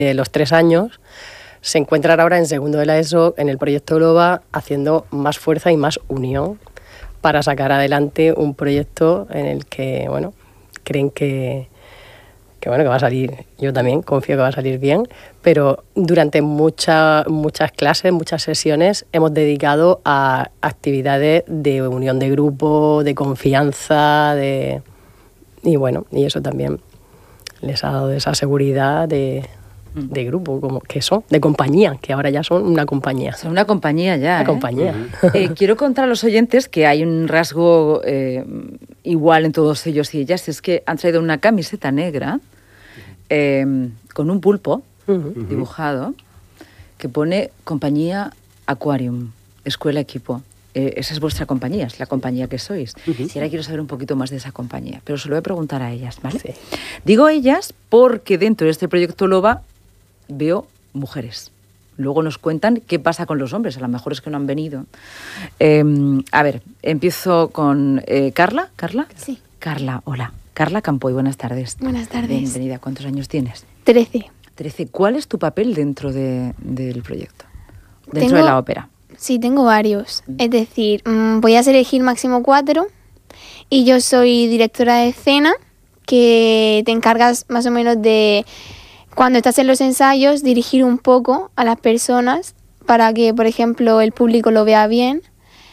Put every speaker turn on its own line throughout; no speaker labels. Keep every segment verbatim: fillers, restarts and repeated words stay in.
de los tres años, se encuentran ahora en segundo de la ESO en el proyecto Loba haciendo más fuerza y más unión para sacar adelante un proyecto en el que, bueno, creen que, que, bueno, que va a salir, yo también confío que va a salir bien, pero durante mucha, muchas clases, muchas sesiones hemos dedicado a actividades de unión de grupo, de confianza, de y bueno, y eso también les ha dado esa seguridad de... de grupo, como que son, de compañía, que ahora ya son una compañía.
Son una compañía ya,
Una
¿eh?
compañía.
Eh, quiero contar a los oyentes que hay un rasgo eh, igual en todos ellos y ellas, es que han traído una camiseta negra eh, con un pulpo uh-huh. dibujado que pone compañía Aquarium, escuela equipo. Eh, esa es vuestra compañía, es la compañía que sois. Uh-huh. Y ahora quiero saber un poquito más de esa compañía, pero se lo voy a preguntar a ellas, ¿vale? Sí. Digo ellas porque dentro de este proyecto Loba veo mujeres. Luego nos cuentan qué pasa con los hombres, a lo mejor es que no han venido. Eh, a ver, empiezo con eh, Carla. ¿Carla?
Sí.
Carla, hola. Carla Campoy, buenas tardes.
Buenas tardes.
Bienvenida. ¿Cuántos años tienes?
Trece.
Trece. ¿Cuál es tu papel dentro de, del proyecto? Dentro
tengo,
de la ópera.
Sí, tengo varios. Es decir, mmm, voy a elegir máximo cuatro y yo soy directora de escena, que te encargas más o menos de... Cuando estás en los ensayos, dirigir un poco a las personas para que, por ejemplo, el público lo vea bien.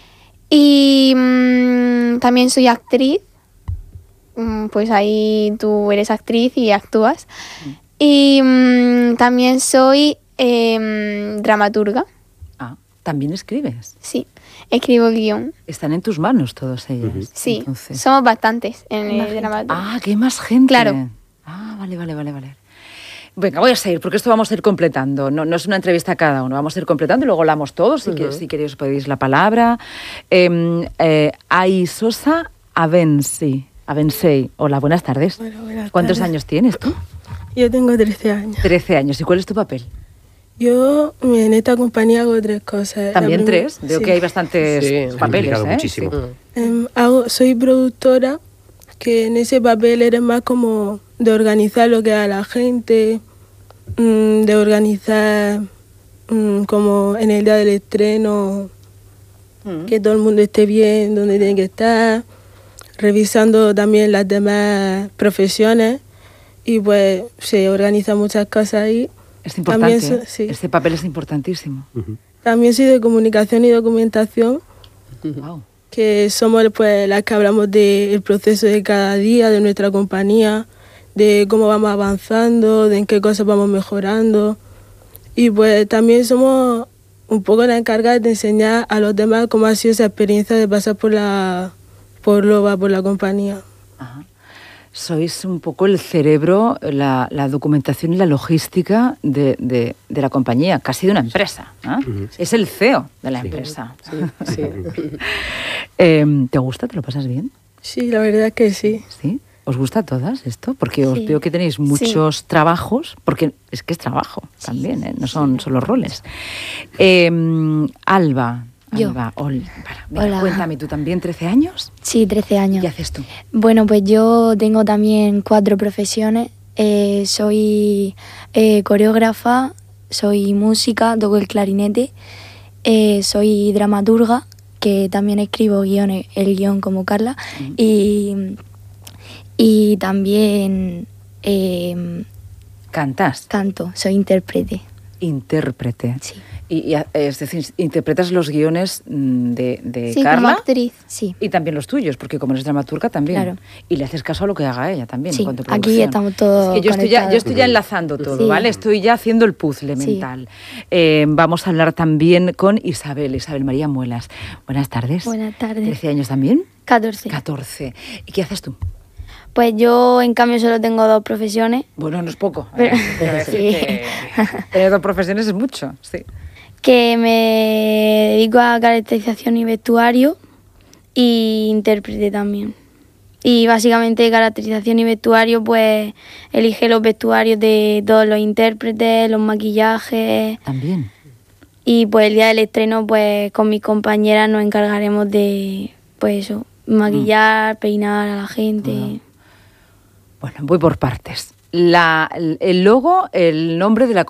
Y mmm, también soy actriz, mm, pues ahí tú eres actriz y actúas. Mm. Y mmm, también soy eh, dramaturga.
Ah, ¿también escribes?
Sí, escribo guión.
Están en tus manos todos ellos. Uh-huh.
Sí,
entonces.
Somos bastantes en el dramaturgo.
Ah, que hay más gente.
Claro.
Ah, vale, vale, vale, vale. Venga, voy a seguir, porque esto vamos a ir completando. No, no es una entrevista a cada uno, vamos a ir completando y luego hablamos todos, si, uh-huh. que, si queréis pedís la palabra. Eh, eh, Aisosa Abensi, Abensei. Hola, buenas tardes.
Bueno, buenas
¿Cuántos
tardes.
años tienes tú?
Yo tengo trece años.
trece años. ¿Y cuál es tu papel?
Yo en esta compañía hago tres cosas.
¿También
primer...
tres? Veo
sí.
que hay bastantes sí, papeles, ¿eh?
Muchísimo.
Sí. Um, hago, soy productora, que en ese papel eres más como de organizar lo que da la gente, de organizar um, como en el día del estreno, mm. que todo el mundo esté bien donde tiene que estar, revisando también las demás profesiones y pues se organizan muchas cosas ahí.
Es importante, so,
sí.
Este papel es importantísimo.
Uh-huh. También soy de comunicación y documentación,
wow.
que somos pues las que hablamos del proceso de cada día, de nuestra compañía, de cómo vamos avanzando, de en qué cosas vamos mejorando. Y pues también somos un poco las encargadas de enseñar a los demás cómo ha sido esa experiencia de pasar por la por Loba, por la compañía.
Ajá. Sois un poco el cerebro, la, la documentación y la logística de, de, de la compañía, casi de una empresa, ¿eh? Uh-huh. Es el C E O de la sí. empresa.
Sí, sí.
eh, ¿Te gusta? ¿Te lo pasas bien?
Sí, la verdad que sí.
¿Sí? ¿Os gusta a todas esto? Porque os sí. veo que tenéis muchos sí. trabajos, porque es que es trabajo también, ¿eh? No son solo roles. Eh, Alba,
Yo.
Alba, ol, para, venga, cuéntame, ¿tú también trece años?
Sí, trece años.
¿Qué haces tú?
Bueno, pues yo tengo también cuatro profesiones. Eh, soy eh, coreógrafa, soy música, toco el clarinete, eh, soy dramaturga, que también escribo guiones, el guión como Carla, mm. y... Y también... Eh,
¿Cantas?
Canto, soy intérprete.
Intérprete.
Sí.
Y, y, es decir, interpretas los guiones de, de
sí,
Carla.
Como actriz, sí.
Y también los tuyos, porque como eres dramaturga también.
Claro.
Y le haces caso a lo que haga ella también.
Sí,
en cuanto a
aquí estamos todos
es que yo estoy, ya, yo estoy ya enlazando todo, sí. ¿vale? Estoy ya haciendo el puzzle mental. Sí. Eh, vamos a hablar también con Isabel, Isabel María Muelas. Buenas tardes.
Buenas tardes.
¿trece años también?
catorce.
catorce. ¿Y qué haces tú?
Pues yo, en cambio, solo tengo dos profesiones.
Bueno, no es poco.
Pero,
eh,
sí.
que tener dos profesiones es mucho, sí.
Que me dedico a caracterización y vestuario y intérprete también. Y básicamente caracterización y vestuario, pues elige los vestuarios de todos los intérpretes, los maquillajes.
También.
Y pues el día del estreno, pues con mis compañeras nos encargaremos de, pues eso, maquillar, mm. peinar a la gente.
Ah. Bueno, voy por partes. la, el logo, el nombre de la